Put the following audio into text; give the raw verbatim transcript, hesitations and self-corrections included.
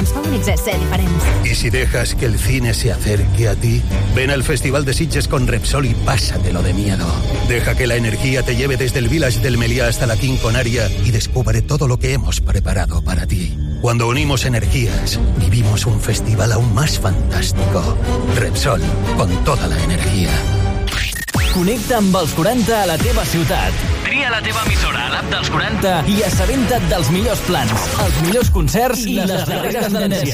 ens fa únics és ser diferents. ¿Y si dejas que el cine se acerque a ti? Ven al Festival de Sitges con Repsol y pásatelo de miedo. Deja que la energía te lleve desde el Village del Meliá hasta la Quinconaria y descubre todo lo que hemos preparado para ti. Cuando unimos energías, vivimos un festival aún más fantástico. Repsol, con toda la energía. Connecta amb els quaranta a la teva ciutat. Tria la teva emissora a l'app dels quaranta i assabenta't dels millors plans, els millors concerts i les darreres tendències.